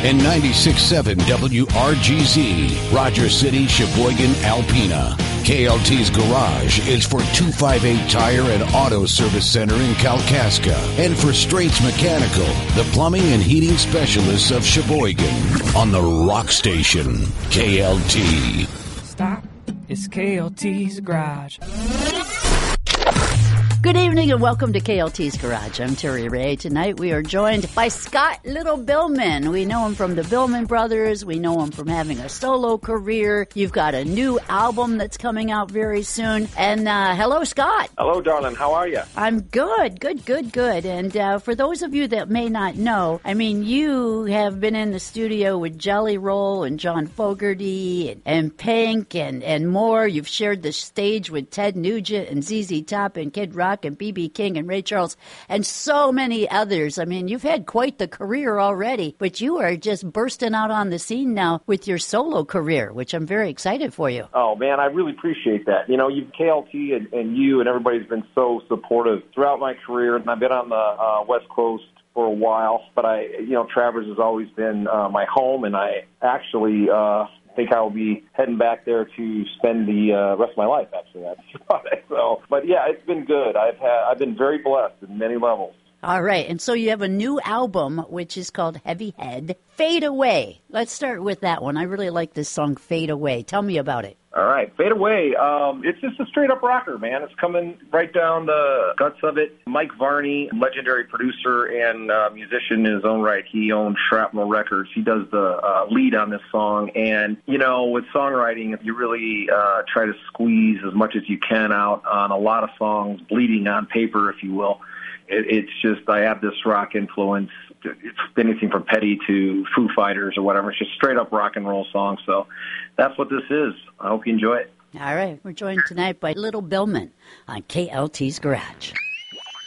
and 96.7 WRGZ, Rogers City, Sheboygan, Alpena. KLT's Garage is for 258 Tire and Auto Service Center in Kalkaska. And for Straits Mechanical, the plumbing and heating specialists of Sheboygan. On the Rock Station, KLT. Stop. It's KLT's Garage. Good evening and welcome to KLT's Garage. I'm Terry Ray. Tonight we are joined by Scott Little Billman. We know him from the Billman Brothers. We know him from having a solo career. You've got a new album that's coming out very soon. And hello, Scott. Hello, darling. How are you? I'm good. And for those of you that may not know, I mean, you have been in the studio with Jelly Roll and John Fogerty and Pink and more. You've shared the stage with Ted Nugent and ZZ Top and Kid Rock and B.B. King and Ray Charles and so many others. I mean, you've had quite the career already, but you are just bursting out on the scene now with your solo career, which I'm very excited for you. Oh, man, I really appreciate that. You know, KLT and you and everybody's been so supportive throughout my career, and I've been on the West Coast for a while, but Travers has always been my home, and I actually think I will be heading back there to spend the rest of my life, actually. But yeah, it's been good. I've been very blessed in many levels. All right, and so you have a new album, which is called Heavy Head. Fade Away. Let's start with that one. I really like this song, Fade Away. Tell me about it. All right, Fade Away. It's just a straight-up rocker, man. It's coming right down the guts of it. Mike Varney, legendary producer and musician in his own right. He owns Shrapnel Records. He does the lead on this song. And, you know, with songwriting, you really try to squeeze as much as you can out on a lot of songs, bleeding on paper, if you will. It's just, I have this rock influence. It's anything from Petty to Foo Fighters or whatever. It's just straight up rock and roll song. So that's what this is. I hope you enjoy it. All right. We're joined tonight by Little Billman on KLT's Garage.